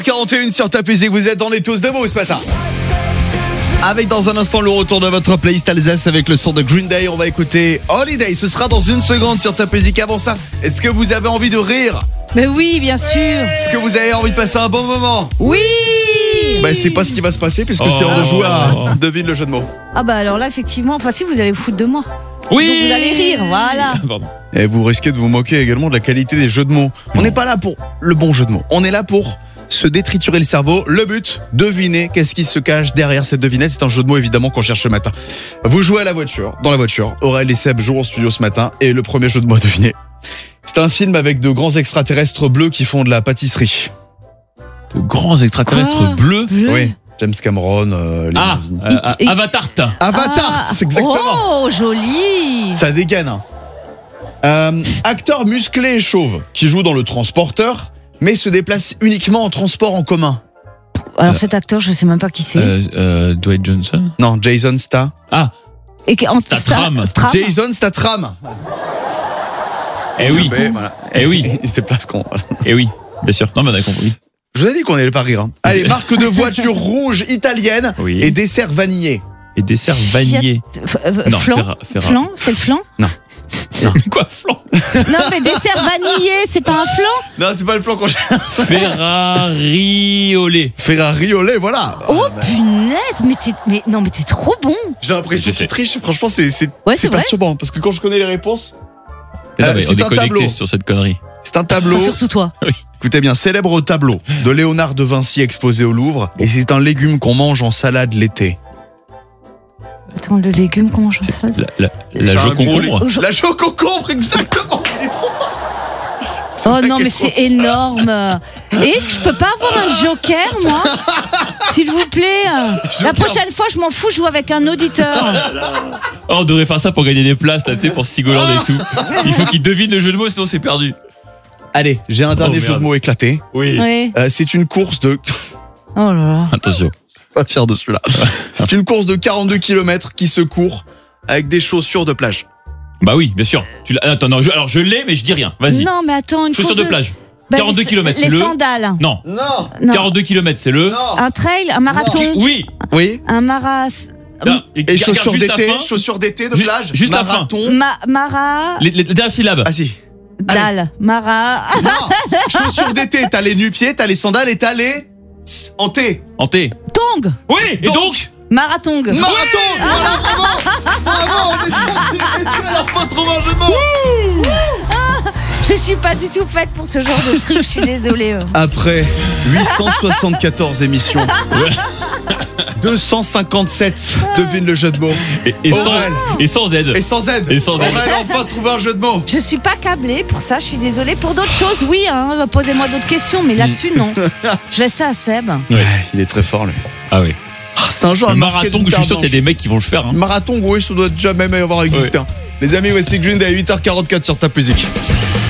41 sur Top Music, vous êtes en tous de vous ce matin. Avec dans un instant le retour de votre playlist Alsace avec le son de Green Day. On va écouter Holiday, ce sera dans une seconde sur Top Music. Avant ça, est-ce que vous avez envie de rire? Mais oui, bien sûr. Est-ce que vous avez envie de passer un bon moment? Oui. C'est pas ce qui va se passer puisque c'est l'heure de jouer à Devine le jeu de mots. Ah bah alors là, effectivement, si vous allez vous foutre de moi. Oui. Donc vous allez rire, voilà. Pardon. Et vous risquez de vous moquer également de la qualité des jeux de mots. On n'est pas là pour le bon jeu de mots. On est là pour se détriturer le cerveau. Le but, deviner qu'est-ce qui se cache derrière cette devinette. C'est un jeu de mots évidemment qu'on cherche ce matin. Vous jouez à la voiture, dans la voiture. Aurel et Seb jouent en studio ce matin. Et le premier jeu de mots à deviner, c'est un film avec de grands extraterrestres bleus qui font de la pâtisserie. De grands extraterrestres bleus. Oui, James Cameron. Avatar. Avatar, c'est exactement. Oh, joli. Ça dégaine. Acteur musclé et chauve qui joue dans Le Transporteur, mais se déplace uniquement en transport en commun. Alors cet acteur, je sais même pas qui c'est. Dwayne Johnson. Non, Jason Statham. Statham. Jason Statham. Eh oui. Voilà. Eh oui. Il se déplace con. Eh oui, bien sûr. Non mais on a compris. Je vous ai dit qu'on allait pas rire. Allez, marque de voiture rouge italienne et dessert vanillé. Et dessert vanillé. Non, Flan. Flan, c'est le flan. Non. Quoi, flan? Non mais dessert vanillé, c'est pas un flan. Non, c'est pas le flan qu'on cherche. Ferrari au lait. Ferrari au lait, voilà. Oh punaise, mais t'es trop bon. J'ai l'impression que tu triches. Franchement, c'est vrai. perturbant parce que quand je connais les réponses, Mais non, mais on c'est est un connecté tableau. sur cette connerie. C'est un tableau. Enfin, surtout toi. Écoutez bien, célèbre tableau de Léonard de Vinci exposé au Louvre. Et c'est un légume qu'on mange en salade l'été. Attends, le légume, comment je fais ça? La jo concombre. La jo concombre, exactement. Il est trop fort. Oh non, mais c'est énorme. Et est-ce que je peux pas avoir un joker, moi? S'il vous plaît. La prochaine fois, je m'en fous, je joue avec un auditeur. Oh, on devrait faire ça pour gagner des places, là, tu sais, pour Sigoland et tout. Il faut qu'il devine le jeu de mots, sinon c'est perdu. Allez, j'ai un dernier jeu de mots éclaté. Oui. Oui. C'est une course de... Oh là là. Attention. Pas fier de celui-là. C'est une course de 42 km qui se court avec des chaussures de plage. Bah oui, bien sûr. Attends, non, alors je l'ai, mais je dis rien. Vas-y. Non, mais attends, une Chaussures course de plage. Bah, 42 km, c'est les le... sandales. Non. Non. 42 km, c'est le... Un trail, un marathon. Oui. Oui. Un maras... Non, Et chaussures juste la d'été, fin. chaussures d'été de plage. Juste la fin. marathon. Mara... Les dernières syllabes. Ah si. Dalle. Mara... Non. Chaussures d'été, t'as les nu-pieds, t'as les sandales et t'as les... En T. En T. Tong. Oui, et donc Marathon. Marathon. Voilà, bravo. On est pas trouvé un jeu de mots. Je suis pas du tout faite pour ce genre de truc, je suis désolée. Après 874 émissions, 257 devine le jeu de mots. et Aurel. sans Z. Et sans Z. Et sans Z. Aurel a enfin trouvé un jeu de mots. Je suis pas câblée pour ça, je suis désolée. Pour d'autres choses, oui, hein, posez-moi d'autres questions, mais là-dessus, non. Je laisse ça à Seb. Ouais. Il est très fort lui. Ah oui. C'est un jeu à Le marquer marathon, de je suis sûr qu'il y a tardance. des mecs qui vont le faire. Hein. Marathon, oui, ça doit déjà même avoir existé. Les amis, voici Green Day à 8h44 sur Top Music.